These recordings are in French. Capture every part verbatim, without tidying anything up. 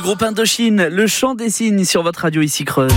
groupe Indochine, le chant des signes sur votre radio ici Creuse.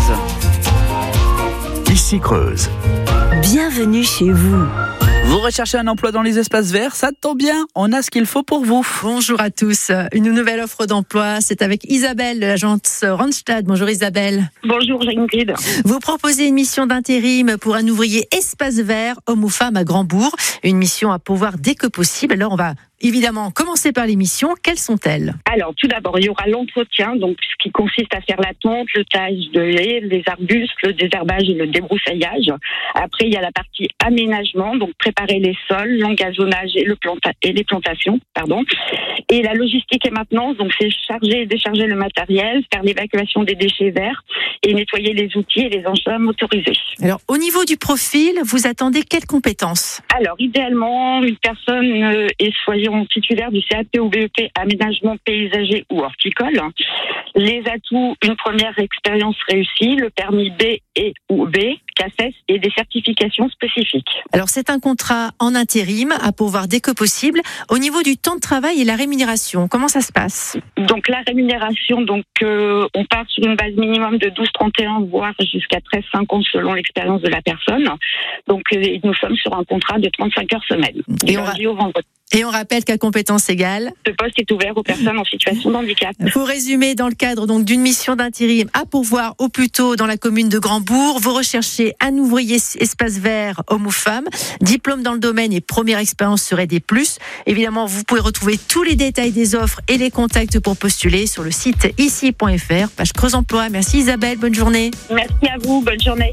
Ici Creuse. Bienvenue chez vous. Vous recherchez un emploi dans les espaces verts, ça tombe bien, on a ce qu'il faut pour vous. Bonjour à tous. Une nouvelle offre d'emploi, c'est avec Isabelle de l'agence Randstad. Bonjour Isabelle. Bonjour Ingrid. Vous proposez une mission d'intérim pour un ouvrier espace vert, homme ou femme à Grandbourg. Une mission à pourvoir dès que possible. Alors on va évidemment commencer par les missions. Quelles sont-elles ? Alors tout d'abord, il y aura l'entretien, donc ce qui consiste à faire la tonte, le taillage de haies, les arbustes, le désherbage et le débroussaillage. Après, il y a la partie aménagement, donc préparer les sols, l'engazonnage et, le planta- et les plantations. Pardon. Et la logistique et maintenance, donc c'est charger et décharger le matériel, faire l'évacuation des déchets verts et nettoyer les outils et les engins motorisés. Alors au niveau du profil, vous attendez quelles compétences ? Alors idéalement, une personne euh, est soyons titulaire du C A P ou B E P aménagement paysager ou horticole. Les atouts, une première expérience réussie, le permis B et ou B, C A S S et des certifications spécifiques. Alors c'est un contrat en intérim à pourvoir dès que possible. Au niveau du temps de travail et la rémunération, comment ça se passe ? Donc la rémunération, donc euh, on part sur une base minimum de douze trente et un voire jusqu'à treize cinquante selon l'expérience de la personne. Donc euh, nous sommes sur un contrat de trente-cinq heures semaine, du lundi au vendredi. Et on rappelle qu'à compétence égale, ce poste est ouvert aux personnes en situation de handicap. Vous résumez dans le cadre donc d'une mission d'intérim à pourvoir au plus tôt dans la commune de Grandbourg. Vous recherchez un ouvrier espace vert, homme ou femme, diplôme dans le domaine et première expérience serait des plus. Évidemment, vous pouvez retrouver tous les détails des offres et les contacts pour postuler sur le site ici point f r, page Creuse Emploi. Merci Isabelle, bonne journée. Merci à vous, bonne journée.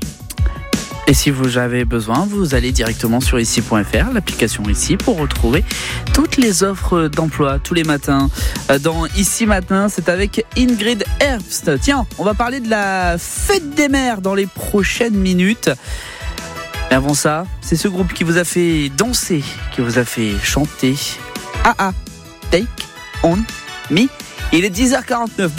Et si vous avez besoin, vous allez directement sur ici point f r, l'application Ici, pour retrouver toutes les offres d'emploi tous les matins. Dans Ici Matin, c'est avec Ingrid Herbst. Tiens, on va parler de la fête des mères dans les prochaines minutes. Et avant ça, c'est ce groupe qui vous a fait danser, qui vous a fait chanter. Ah ah, Take On Me. Il est dix heures quarante-neuf.